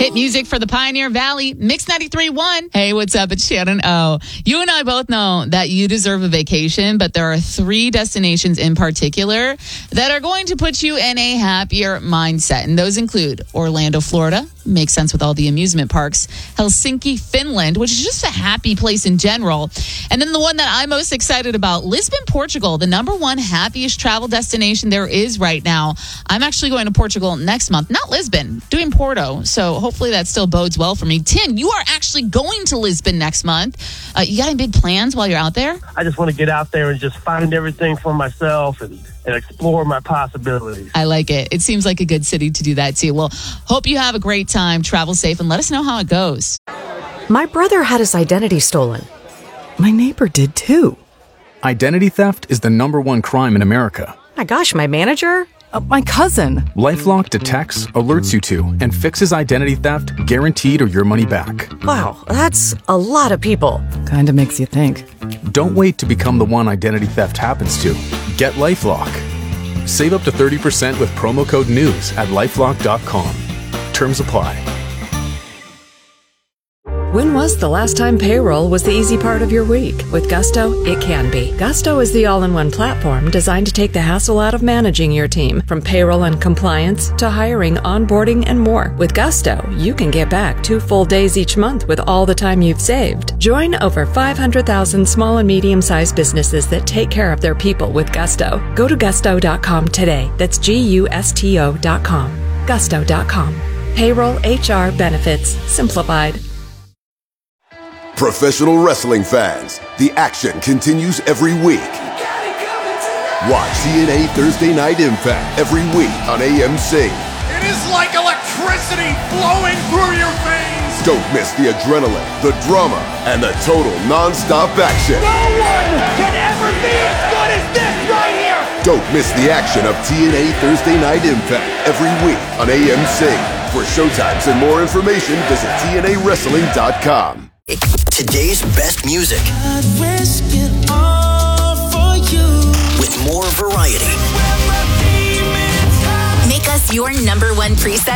Hit music for the Pioneer Valley, Mix 93.1. Hey, what's up? It's Shannon O. You and I both know that you deserve a vacation, but there are 3 destinations in particular that are going to put you in a happier mindset. And those include Orlando, Florida. Makes sense with all the amusement parks. Helsinki, Finland, which is just a happy place in general. And then the one that I'm most excited about, Lisbon, Portugal, the #1 happiest travel destination there is right now. I'm actually going to Portugal next month. Not Lisbon, doing Porto. So hopefully that still bodes well for me. Tim, you are actually going to Lisbon next month. You got any big plans while you're out there? I just want to get out there and just find everything for myself and explore my possibilities. I like it. It seems like a good city to do that too. Well, hope you have a great time. Travel safe and let us know how it goes. My brother had his identity stolen. My neighbor did too. Identity theft is the #1 crime in America. My gosh, my manager? My cousin. LifeLock detects, alerts you to, and fixes identity theft guaranteed or your money back. Wow, that's a lot of people. Kinda makes you think. Don't wait to become the one identity theft happens to. Get LifeLock. Save up to 30% with promo code NEWS at LifeLock.com. Terms apply. When was the last time payroll was the easy part of your week? With Gusto, it can be. Gusto is the all-in-one platform designed to take the hassle out of managing your team, from payroll and compliance to hiring, onboarding, and more. With Gusto, you can get back 2 full days each month with all the time you've saved. Join over 500,000 small and medium-sized businesses that take care of their people with Gusto. Go to gusto.com today. That's GUSTO.com. Gusto.com. Payroll, HR, benefits, simplified. Professional wrestling fans, the action continues every week. Watch TNA Thursday Night Impact every week on AMC. It is like electricity flowing through your veins. Don't miss the adrenaline, the drama, and the total non-stop action. No one can ever be as good as this right here. Don't miss the action of TNA Thursday Night Impact every week on AMC. For showtimes and more information, visit TNAWrestling.com. Today's best music. I'd risk it all for you. With more variety. Make us your #1 preset